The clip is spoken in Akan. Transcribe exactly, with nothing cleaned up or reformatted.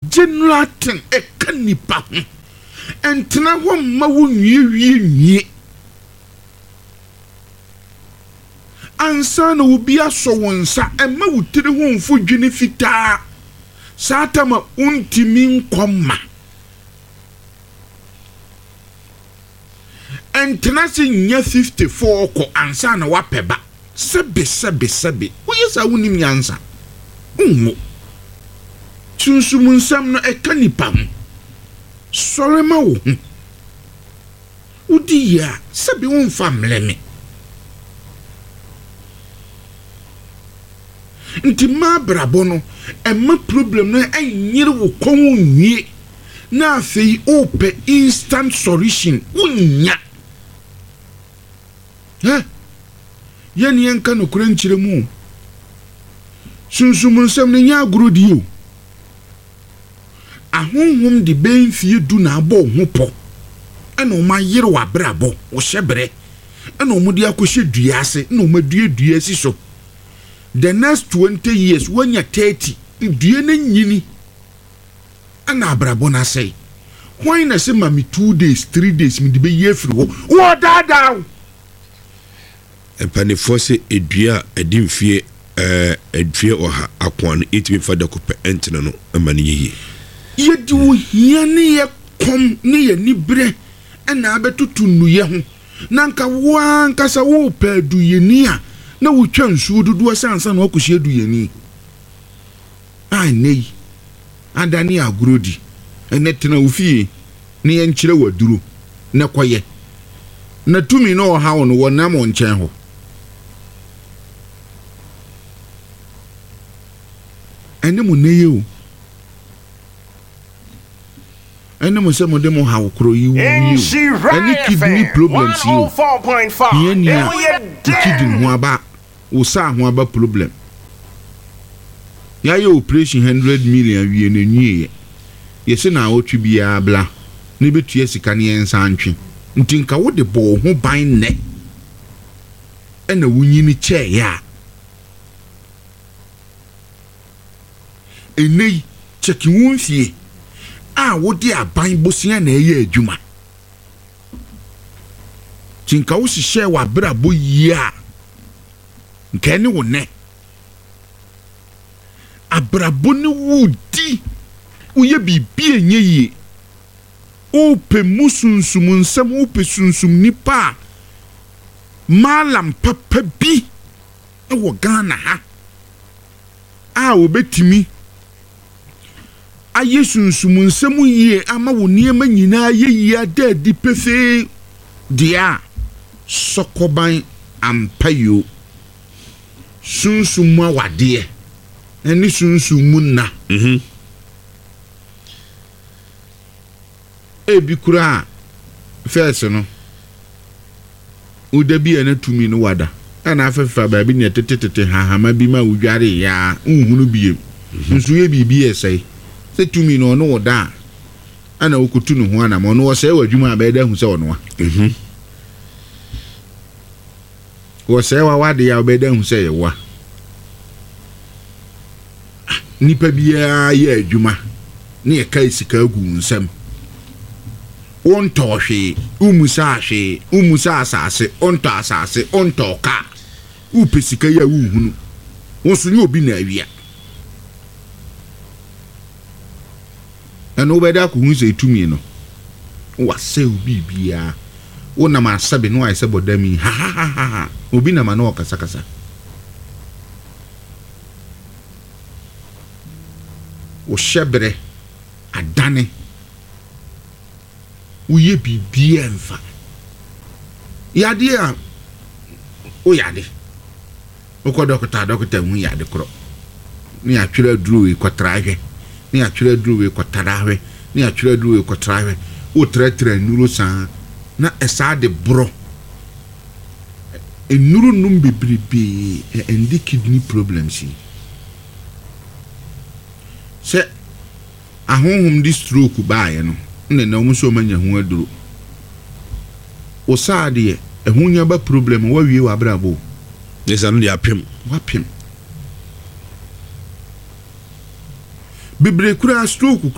general thing e kanipa ho entena ho ma wo nwie wie nwie ansa na obi aso wonsa e ma wutire ho mfo dwene fitaa satama untimi nkoma entena se nya fifty-four ko ansa na wapeba sebe sebe sebe wo yesa wonim nyansa unwo sunsumun sam no e kanipa ho sore ma wo udi ya sebe won famleme nti ma brabo no e ma problem no enyere wo kon nwie na afei ope instant solution unya ha yeni enka no kure nchire mu sunsumun sam ne nya agurodi o ahonhom de benfie du na abo ho po ena o ma yere wa brabo wo hyebre ena o mudi akohye duase na o ma due duase so the next twenty years when you thirty due na nyini ana brabo na say why na say mami two days three days me de be yefri wo wo dada empanifo se edua edimfie eh edue oha akwan it me fada ko pe entena no amani yiye yedi wo hia ne ye kom ne ye nibre ana abetutu nuye ho nanka wo anka sa wo pa du ye ni a na wo twa nsuo dudu asansa na okohye du ye ni ai nei adani agurodi ene tena ofie ne ye nkyere waduro ne koye na tumi no ha wo no wonam nkyɛn ho ene mo neye o ene mo se mo de mo ha wokro yi wu ene kidney problems yi ye ni a kidney ho aba wo sa ho aba problem ya ye operation one hundred million wie na nwie ye se na otwi bia bla ne betua sika ne ensa antwe nti nka wo de bo ho ban ne ena wunyi ni che ya enei cheki wonfie a wo de aban bosia na eye adwuma tinka wo hihye wa brabo yi a nka ne wo ne abrabo ne wudi wo ye bibi enye yi o pe musunsum nsam o pe sunsum nipa malam papa bi e wo Ghana ha a obetimi aye sunsum nsam yie ama wo niema nyina ye yia da di pefe dia sokoban ampayo sunsum awade eni sunsum munna mhm ebi kura first no udabi ena tumi no wada ana afefa ba bi ne tetetete hahama bi ma udware ya nhunu biem nso ye bibi esai se tumi no no woda ana okutu no ho ana mo no wo se wadwuma abeda hu se wono wa mhm wo se wa wade ya abeda hu se ye wa nipa bia ye adwuma ne ye kai sika gu nsam onto hwe umusa hwe umusa asase onto asase onto ka upesika ya wuhunu wonso ni obi na awia ana obeda ko hu se tumi no wase obi bia wona ma sabe no ai se bodami ha ha ha ha obi na ma no kasa kasa wo shebre adane uye bibia mfa yade a o yade o ko dokota dokota mu yade kro ni atwere duro e kotrahwe ni atwere duro e kotrahwe ni atwere duro e kotrahwe o tretre nuro san na esa de bro e nuro num bebrebe endi kidney problems se ahonhom di stroke baaye no ne na omo so manya ho aduro o saade e ehunya ba problem wa wie wa brabo yesa no dia pem wa pem bibre kura stroke